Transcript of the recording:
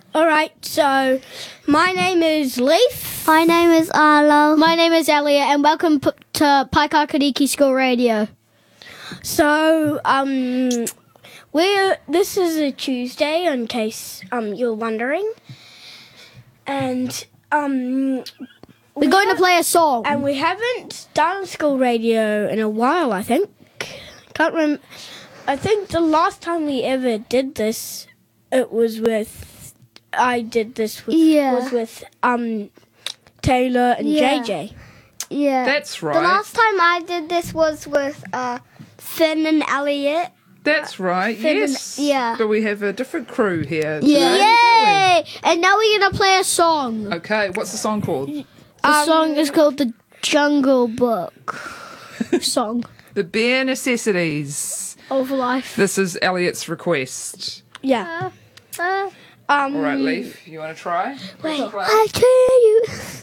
Alright, so my name is Leif. My name is Arlo. My name is Elliot, and welcome to Paikakariki School Radio. So, this is a Tuesday, in case you're wondering. And We're going to play a song. And we haven't done school radio in a while, I think. Can't remember. I think the last time we ever did this, was with Taylor and JJ. Yeah. That's right. The last time I did this was with Finn and Elliot. That's right, yes. Yeah. But we have a different crew here today. Yay! And now we're going to play a song. Okay, what's the song called? The song is called The Jungle Book song The Bare Necessities. of Life. This is Elliot's request. Yeah. All right, Leif, you want to try? Wait, I tell you.